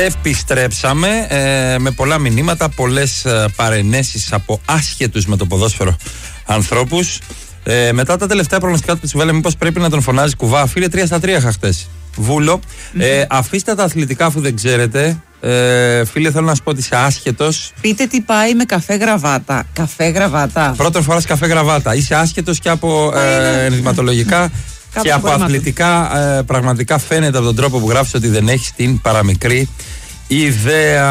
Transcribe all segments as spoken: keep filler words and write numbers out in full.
Επιστρέψαμε ε, με πολλά μηνύματα, πολλές ε, παρενέσεις από άσχετους με το ποδόσφαιρο ανθρώπους. Ε, μετά τα τελευταία προγνωστικά του Τσιβέλα, μήπως πρέπει να τον φωνάζει κουβά? Φίλε, τρία στα τρία είχα χτες. Βούλο. Mm-hmm. Ε, αφήστε τα αθλητικά αφού δεν ξέρετε. Ε, φίλε, θέλω να σου πω ότι είσαι άσχετος. Πείτε τι πάει με καφέ γραβάτα. Καφέ γραβάτα. Πρώτον φοράς καφέ γραβάτα. Είσαι άσχετος και από ε, ενδυματολογικά και από αθλητικά. Ε, πραγματικά φαίνεται από τον τρόπο που γράφεις ότι δεν έχεις την παραμικρή ιδέα.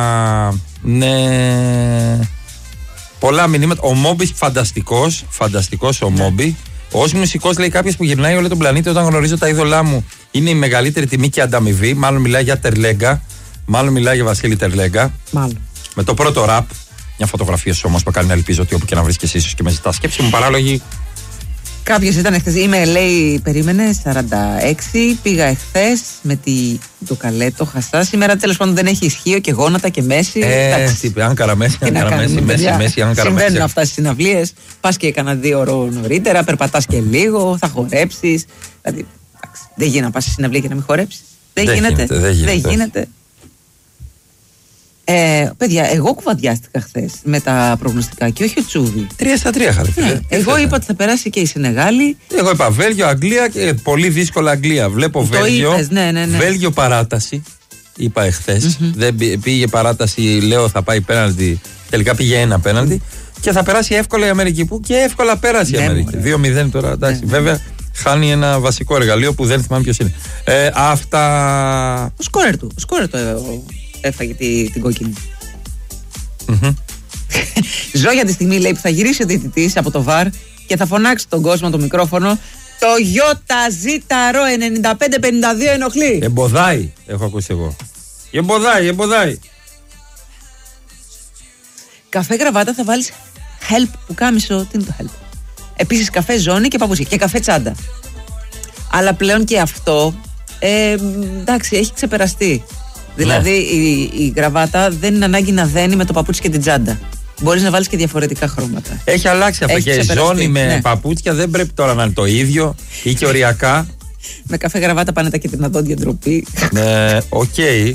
Ναι. Πολλά μηνύματα. Ο Μόμπι φανταστικός. Φανταστικός ο Μόμπι. Ως μουσικός, λέει κάποιος που γυρνάει όλο τον πλανήτη όταν γνωρίζω τα είδωλά μου, είναι η μεγαλύτερη τιμή και ανταμοιβή. Μάλλον μιλάει για Τερλέγκα. Μάλλον μιλάει για Βασίλη Τερλέγκα. Μάλλον. Με το πρώτο ραπ. Μια φωτογραφία σου όμως που κάνει να ελπίζω ότι όπου και να βρίσκεσαι ίσως και με ζητά. Σκέψη μου παράλογη. Κάποιος ήταν χθες. Είμαι, λέει, περίμενε, σαράντα έξι. Πήγα εχθές με τη, το καλέτο, χαστά. Σήμερα τέλος πάντων δεν έχει ισχύο και γόνατα και μέση. Ε, τι είπε, αν καραμέση, αν καραμέση, μέση, μέση, αν καραμέση. Συμβαίνουν αυτά στις συναυλίες. Πας και έκανα δύο ώρο νωρίτερα, περπατάς και λίγο, θα χορέψεις. Δηλαδή, δεν γίνεται να πας στη συναυλία και να μην χορέψεις. Δεν, δεν γίνεται. γίνεται. Δεν γίνεται. Δεν γίνεται. Ε, παιδιά, εγώ κουβαντιάστηκα χθες με τα προγνωστικά και όχι ο Τσούβι. Τρία στα τρία είχατε. Ναι. Εγώ είπα ότι θα περάσει και η Σενεγάλη. Εγώ είπα Βέλγιο, Αγγλία και πολύ δύσκολα Αγγλία. Βλέπω το Βέλγιο. Είπες, ναι, ναι, ναι. Βέλγιο παράταση. Είπα εχθές. Mm-hmm. Δεν πήγε παράταση, λέω θα πάει πέναλτι. Τελικά πήγε ένα πέναλτι. Mm-hmm. Και θα περάσει εύκολα η Αμερική. Που και εύκολα πέρασε ναι, η Αμερική. δύο μηδέν τώρα. Εντάξει, ναι, βέβαια χάνει ένα βασικό εργαλείο που δεν θυμάμαι ποιος είναι. Ε, αυτά. Ο σκόρερ του. Ο σκόρερ του έφαγε τη, την κόκκινη. Mm-hmm. Ζω για τη στιγμή, λέει, που θα γυρίσει ο διαιτητής από το βαρ και θα φωνάξει τον κόσμο το μικρόφωνο. Το ΙΖ ρο ενενήντα πέντε πενήντα δύο ενοχλεί. Εμποδάει, έχω ακούσει εγώ. Εμποδάει, εμποδάει. Καφέ γραβάτα θα βάλεις help που κάμισο. Τι είναι το help? Επίσης καφέ ζώνη και παπούτσια και καφέ τσάντα. Αλλά πλέον και αυτό ε, εντάξει, έχει ξεπεραστεί. Δηλαδή η, η γραβάτα δεν είναι ανάγκη να δένει με το παπούτσι και την τσάντα. Μπορείς να βάλεις και διαφορετικά χρώματα. Έχει αλλάξει αυτό. Και ζώνη με ναι. παπούτσια δεν πρέπει τώρα να είναι το ίδιο ή και οριακά. Με καφέ γραβάτα πάνε τα κυτριναδόντια ντροπή. Ναι, οκ. Okay.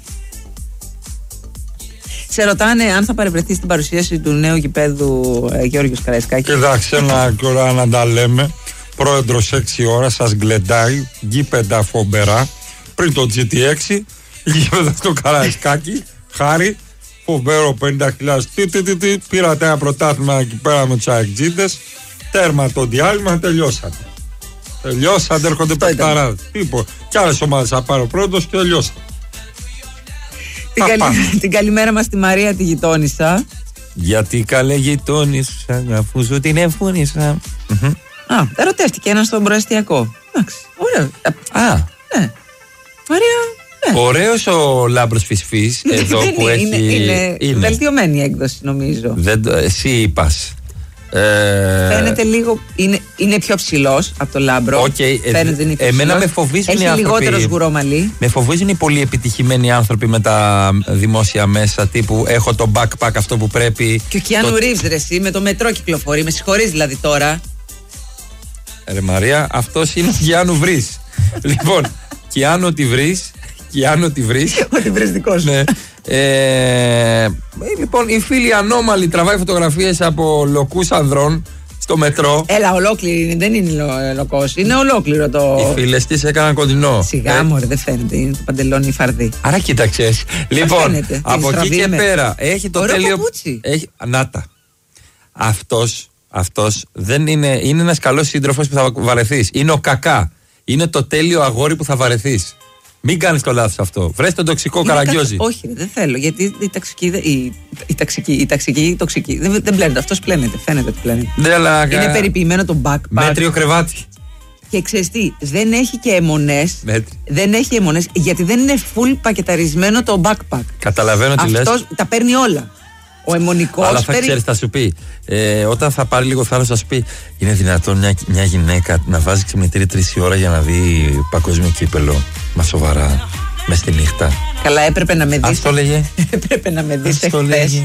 Σε ρωτάνε αν θα παρευρεθεί στην παρουσίαση του νέου γηπέδου ε, Γιώργος Καραϊσκάκη. Κοιτάξτε, ένα κουρά να τα λέμε. Πρόεδρος έξι ώρα σας γκλεντάει. Γήπεδα φομπερά. Πριν το τζι τι έξι. Γήπεδα στο Καραϊσκάκη. Χάρη. Φοβερό πενήντα χιλιάδες. Τι, τι, τι, τι. Πήρατε ένα πρωτάθλημα εκεί πέρα με τους αεκτζίδες. Τέρμα το διάλειμμα. Τελειώσατε. Τελειώσατε. Έρχονται παιχταράδες. Λοιπόν, κι άλλες ομάδες θα πάρω πρώτος και τελειώσατε. Την, καλη... την καλημέρα μας στη Μαρία τη γειτόνισσα. Γιατί καλέ γειτόνισσα, αφού σου την εφούνισσα. Mm-hmm. Α, ερωτεύτηκε έναν στον προεστιακό. Εντάξει, ωραίο. Α, ναι. Μαρία, ναι. Ωραίος ο Λάμπρος Φυσφής εδώ που είναι, έχει. Είναι, είναι βελτιωμένη η έκδοση νομίζω. Δεν, εσύ είπας. Ε... Φαίνεται λίγο. Είναι, είναι πιο ψηλός από το Λάμπρο. Okay, Φαίνεται είναι πιο εμένα ψηλός. Με φοβίζουν έχει οι άνθρωποι. Έχει λιγότερο σγουρό μαλλί. Με φοβίζουν οι πολύ επιτυχημένοι άνθρωποι με τα δημόσια μέσα. Τύπου έχω το backpack αυτό που πρέπει. Και ο Κιάνου το... Ρίβς, ρε εσύ, με το μετρό κυκλοφορεί. Με συγχωρείς δηλαδή τώρα. Ρε Μαρία, αυτός είναι Κιάνου βρεις. Λοιπόν, Κιάνου ότι βρεις. Κιάνου ότι βρεις. Ότι βρεις δικός σου. Ναι. Ε, λοιπόν, η φίλη ανώμαλη τραβάει φωτογραφίες από λοκούς ανδρών στο μετρό. Έλα, ολόκληρη είναι, δεν είναι λο, λοκός. Είναι ολόκληρο το. Οι φίλες της έκαναν κοντινό. Σιγά ε. μωρέ, δεν φαίνεται. Είναι το παντελόνι φαρδί. Άρα κοίταξες. Λοιπόν, από εκεί και με... πέρα έχει το ωραίο τέλειο. Έχει... Νάτα. Αυτός, αυτός δεν είναι. Είναι ένας καλός σύντροφος που θα βαρεθείς. Είναι ο κακά. Είναι το τέλειο αγόρι που θα βαρεθείς. Μην κάνεις το λάθος αυτό. Βρες τον τοξικό Καραγκιόζη. Κατα... Όχι, δεν θέλω. Γιατί η ταξική. Η, η ταξική, η ταξική, η τοξική. Δεν, δεν πλένεται. Αυτό πλένεται. Φαίνεται ότι πλένεται. Ναι, αλλά... Είναι περιποιημένο το backpack. Μέτριο κρεβάτι. Και ξέρεις τι, δεν έχει και αιμονές. Δεν έχει αιμονές γιατί δεν είναι full πακεταρισμένο το backpack. Καταλαβαίνω τι λες. Αυτό τα παίρνει όλα. Ο αιμονικός. Αλλά θα παίρνει... ξέρεις, θα σου πει. Ε, όταν θα πάρει λίγο θάρρος, θα σου πει: είναι δυνατόν μια, μια γυναίκα να βάζει ξυπνητήρι τρεις η ώρα για να δει παγκόσμιο κύπελο. Μα σοβαρά, μες στη νύχτα. Καλά, έπρεπε να με δεις. Αυτό λέγε. Έπρεπε να με δεις εχθές.